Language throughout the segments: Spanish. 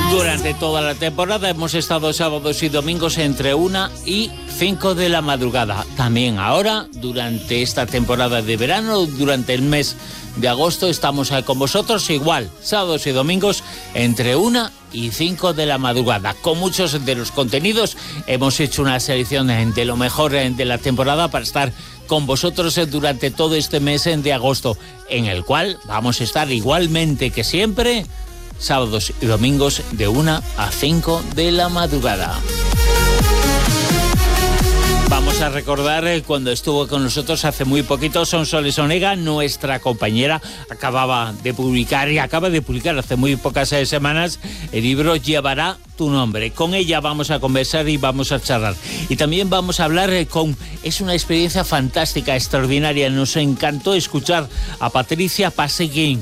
Durante toda la temporada hemos estado sábados y domingos entre 1 y 5 de la madrugada. También ahora, durante esta temporada de verano, durante el mes de agosto, estamos con vosotros igual, sábados y domingos entre 1 y 5 de la madrugada. Con muchos de los contenidos hemos hecho una selección de lo mejor de la temporada para estar con vosotros durante todo este mes de agosto, en el cual vamos a estar igualmente que siempre, sábados y domingos de 1 a 5 de la madrugada. Vamos a recordar cuando estuvo con nosotros hace muy poquito Sonsoles Onega, nuestra compañera, acaba de publicar hace muy pocas semanas el libro Llevará tu nombre. Con ella vamos a conversar y vamos a charlar. Y también vamos a hablar es una experiencia fantástica, extraordinaria. Nos encantó escuchar a Patricia Passeguin.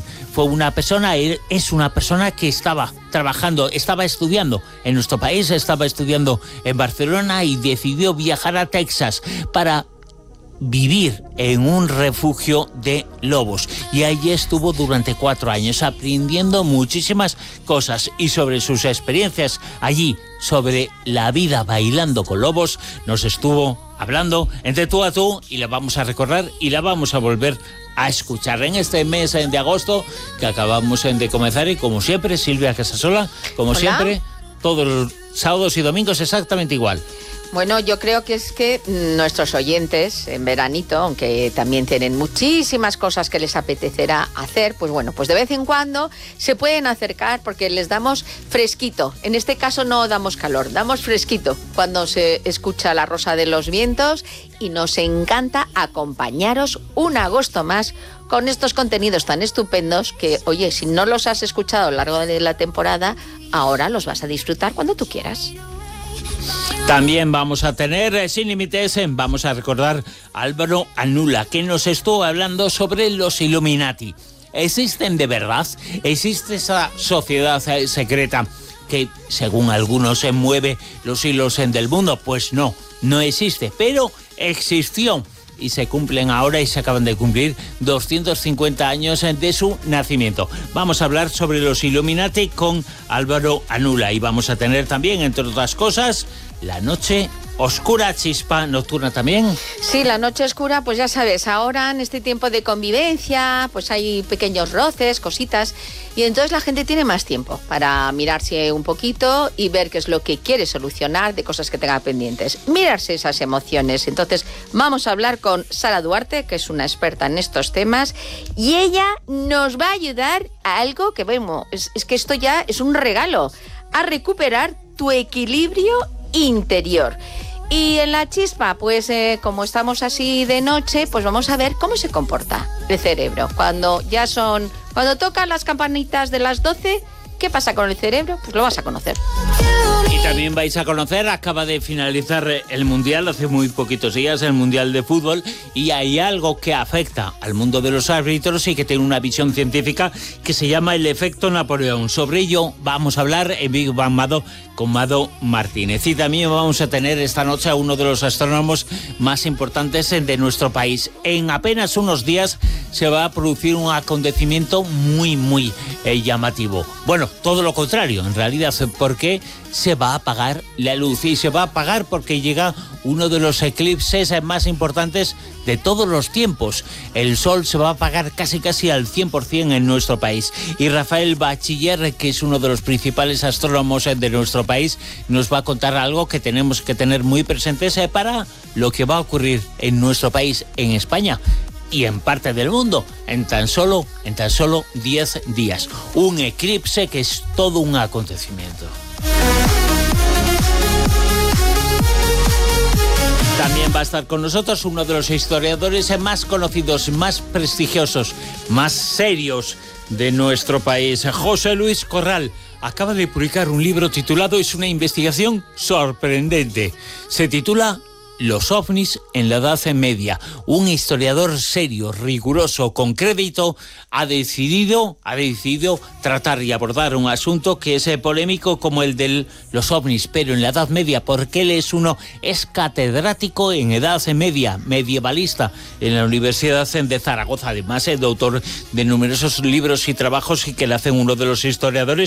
Es una persona que estaba trabajando, estaba estudiando en nuestro país, estaba estudiando en Barcelona y decidió viajar a Texas para vivir en un refugio de lobos. Y allí estuvo durante 4 años aprendiendo muchísimas cosas, y sobre sus experiencias allí, sobre la vida bailando con lobos, nos estuvo hablando entre tú a tú, y la vamos a recordar y la vamos a volver a escuchar en este mes de agosto que acabamos de comenzar. Y como siempre, Silvia Casasola, como Hola. siempre, todos los sábados y domingos exactamente igual. Bueno, yo creo que es que nuestros oyentes en veranito, aunque también tienen muchísimas cosas que les apetecerá hacer, pues bueno, pues de vez en cuando se pueden acercar porque les damos fresquito. En este caso no damos calor, damos fresquito cuando se escucha La Rosa de los Vientos, y nos encanta acompañaros un agosto más con estos contenidos tan estupendos que, oye, si no los has escuchado a lo largo de la temporada, ahora los vas a disfrutar cuando tú quieras. También vamos a tener Sin Límites, vamos a recordar a Álvaro Anula, que nos estuvo hablando sobre los Illuminati. ¿Existen de verdad? ¿Existe esa sociedad secreta que, según algunos, se mueve los hilos del mundo? Pues no existe, pero existió. Y se cumplen ahora y se acaban de cumplir 250 años de su nacimiento. Vamos a hablar sobre los Illuminati con Álvaro Anula, y vamos a tener también, entre otras cosas, La Noche Oscura, chispa nocturna también. Sí, La Noche Oscura, pues ya sabes, ahora en este tiempo de convivencia, pues hay pequeños roces, cositas, y entonces la gente tiene más tiempo para mirarse un poquito y ver qué es lo que quiere solucionar de cosas que tenga pendientes. Mirarse esas emociones. Entonces vamos a hablar con Sara Duarte, que es una experta en estos temas, y ella nos va a ayudar a algo que, bueno, es que esto ya es un regalo, a recuperar tu equilibrio interior. Y en la chispa, pues como estamos así de noche, pues vamos a ver cómo se comporta el cerebro. Cuando tocan las campanitas de las 12, ¿qué pasa con el cerebro? Pues lo vas a conocer. Y también vais a conocer, acaba de finalizar el Mundial hace muy poquitos días, el Mundial de Fútbol, y hay algo que afecta al mundo de los árbitros y que tiene una visión científica que se llama el efecto Napoleón. Sobre ello vamos a hablar en Big Bang Mado con Mado Martínez. Y también vamos a tener esta noche a uno de los astrónomos más importantes de nuestro país. En apenas unos días se va a producir un acontecimiento muy llamativo. Bueno, todo lo contrario, en realidad, porque se va a apagar la luz, y se va a apagar porque llega uno de los eclipses más importantes de todos los tiempos. El sol se va a apagar casi al 100% en nuestro país. Y Rafael Bachiller, que es uno de los principales astrónomos de nuestro país, nos va a contar algo que tenemos que tener muy presentes para lo que va a ocurrir en nuestro país, en España y en parte del mundo, en tan solo 10 días. Un eclipse que es todo un acontecimiento. También va a estar con nosotros uno de los historiadores más conocidos, más prestigiosos, más serios de nuestro país, José Luis Corral. Acaba de publicar un libro titulado, es una investigación sorprendente, se titula Los ovnis en la Edad Media. Un historiador serio, riguroso, con crédito, ha decidido tratar y abordar un asunto que es polémico como el de los ovnis, pero en la Edad Media, porque él es catedrático en Edad Media, medievalista, en la Universidad de Zaragoza. Además, es autor de numerosos libros y trabajos y que le hacen uno de los historiadores